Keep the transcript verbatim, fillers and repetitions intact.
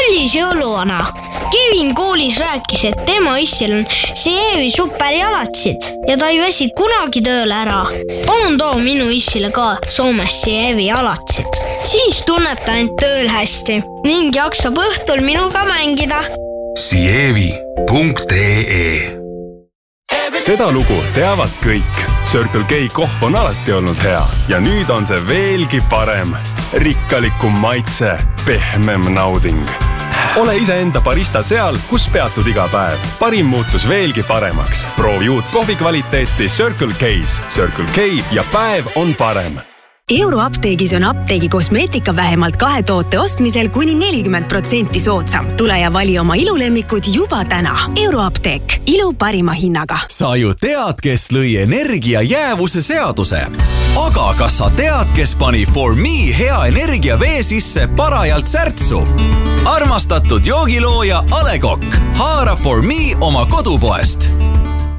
kallis jõuluvana. Kevin koolis rääkis, et tema issil on Sievi superjalatsid ja ta ei väsi kunagi tööle ära. Palun too minu issile ka Soomes Sievi jalatsid. Siis tunneb ta end tööl hästi ning jaksab õhtul minuga mängida. Sievi punkt ee Seda lugu teavad kõik. Circle K kohv on alati olnud hea ja nüüd on see veelgi parem. Rikkalikum maitse, pehmem nauding. Ole iseenda barista seal, kus peatud iga päev. Parim muutus veelgi paremaks. Proovi uut kohvi kvaliteeti Circle K's. Circle K ja päev on parem. Euroapteegis on apteegi kosmeetika vähemalt kahe toote ostmisel kuni nelikümmend protsenti soodsam. Tule ja vali oma ilulemmikud juba täna. Euroapteek. Ilu parima hinnaga. Sa ju tead, kes lõi energia jäävuse seaduse. Aga kas sa tead, kes pani For Me hea energia vee sisse parajalt särtsu? Armastatud joogilooja Ale Kokk. Haara For Me oma kodupoest.